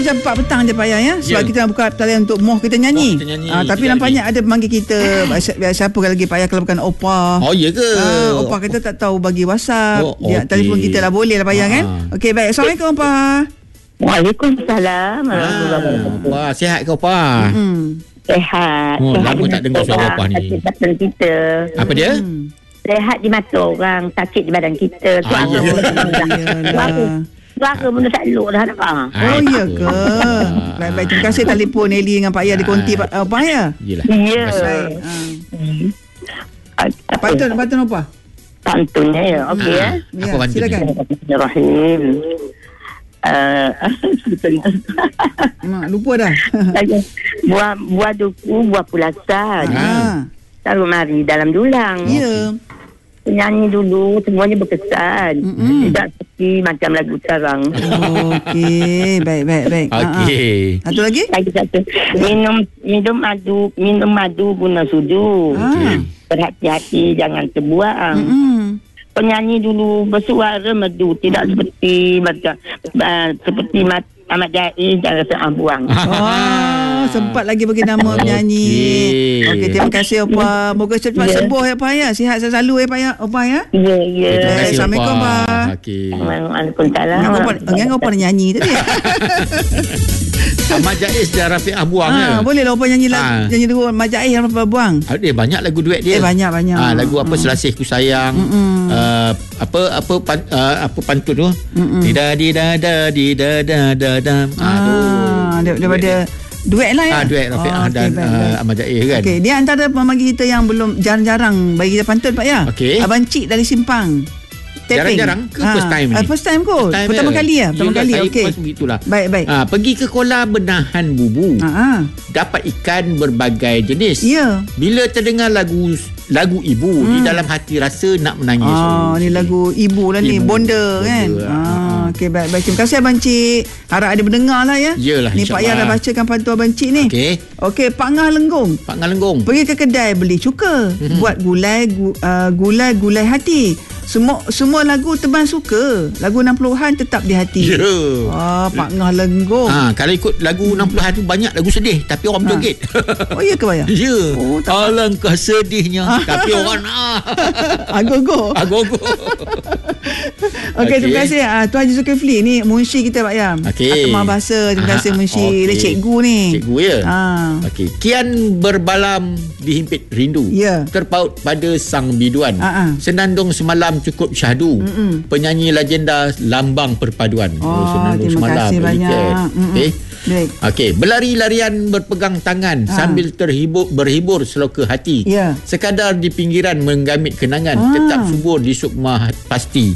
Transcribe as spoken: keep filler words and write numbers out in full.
macam empat petang je Pak Ayah ya. Sebab Ya. kita nak buka talian untuk moh kita nyanyi. Moh kita nyanyi. Ah, tapi Kita nampaknya ada pemanggil kita. Siapa lagi Pak Ayah kalau bukan Opa. Oh, ya ke? Ah, Opa kita tak tahu bagi WhatsApp. Oh, Dia okey. telefon kita lah, boleh lah Pak Ayah kan. Ah. Okey, baik. Assalamualaikum Opa. Waalaikumsalam. Ah, wah, sihat ke Opa? Hmm. Sehat. Oh, Sehat lama di tak dengar mata suara orang, Opah ni. sakit badan kita. Apa dia? Hmm. Sehat di mata orang, sakit di badan kita. Ah, Suara ya. pun tak dah. Suara, suara pun dah tak elok dah. Nak faham? Oh, ya ke? Ah. Baik, baik. Terima kasih telefon Nelly dengan Pak Ayah di konti Pak uh, Pak Ayah. Yelah. Ya. Baik. Ah. Hmm. Ah, Pantun, pantun Opa. Pantunnya ya. Okey Ah. ya. Apa pantun silakan. Bismillahirrahmanirrahim. Uh, Mak, lupa dah. buah buah duku, buah pulasan. Ah. Taruh mari dalam dulang. Ya. Penyanyi dulu semuanya berkesan. Mm-mm. Tidak seperti macam lagu sekarang. Okey, baik baik baik. Ah, ah. Okey. Satu lagi? Lagi satu. Minum minum madu, minum madu guna sudu. Ah. Berhati-hati jangan terbuang. Mm-mm. Penyanyi dulu bersuara merdu, tidak seperti macam uh, seperti mat, Ahmad Jaiz dan Rasa Buang. Oh, sempat lagi bagi nama penyanyi. Okey. Okey, terima kasih Opa. Moga cepat Ya. sembuh ya Pak ya. Sihat selalu ya Pak ya. Opa ya. Ya, ya. Terima kasih Assalamualaikum, Opa. Pak. Okey. Waalaikumsalam. Ingat Opa, ingat Opa nak nyanyi tadi. Ahmad Jaiz dan Rafiq Ahbuang Ah, ya. boleh lah Opa nyanyi lagu, Ah. nyanyi lagu Majai yang Opa buang. Ah, dia banyak lagu duet dia. Eh, banyak, banyak. Ah, lagu apa Mm. Selasih Ku Sayang. Mm-mm. Uh, apa apa pan, uh, apa pantun tu? Mm-mm. Dida dida da dida da da da. Ah, tu. Ah, dia- daripada duet lah ya. Ah, duet Rafiq Oh, ah, okey, dan baik, uh, baik. Ahmad Jaiz kan. Okey, dia antara pemanggil kita yang belum jarang-jarang bagi kita pantun Pak ya. Okey. Abang Cik dari Simpang. Tapping. Jarang-jarang ke Ah, first time ni? ah, first time kot. First time Pertama dia. kali ya. Pertama Yelah, kali. saya Okey. pun begitulah. Baik, baik. Ah, pergi ke kolam menahan bubu. Ah, ah. Dapat ikan berbagai jenis. Ya. Bila terdengar lagu lagu ibu hmm. di dalam hati rasa nak menangis. Ah, ni lagu ibu lah ni, Ibu. bonda kan. Bonda, Ah, ah. okey baik baik. Terima kasih abang Cik. Harap ada mendengar lah ya. Yalah, Ni Pak Yah dah insyaAllah. bacakan pantun abang Cik ni. Okey. Okey, Pak Ngah Lenggong. Pak Ngalenggung. Pergi ke kedai beli cuka, Mhm. buat gulai gu, uh, gulai gulai hati. Semua semua lagu teban suka. Lagu enam puluhan tetap di hati. Ya. Ah, Pak Ngah Lenggong. Ha, kalau ikut lagu enam puluhan tu banyak lagu sedih tapi orang Ha. berjoget. Oh ya ke Pak Yah? Ya. Oh, tak- Alangkah sedihnya tapi orang nak. Agogo. Agogo. Okey, terima kasih uh, Tuan Haji Zulkifli ni munshi kita Pak Yam. Okey. Atamah bahasa. Terima kasih Ah, munshi. okey. Dia cikgu ni. Cikgu ya. Ha. Okey, kian berbalam dihimpit rindu. Ya. Terpaut pada sang biduan. Ha, ha. Senandung semalam cukup syahdu. Mm-mm. Penyanyi legenda lambang perpaduan. Oh, senandung terima semalam. kasih Very banyak. good. Mm-mm. Okey. Baik. Okey, berlari-larian berpegang tangan Ha. sambil terhibur berhibur seloka hati. Ya. Sekadar di pinggiran menggamit kenangan, Ah. tetap subur di sukma pasti.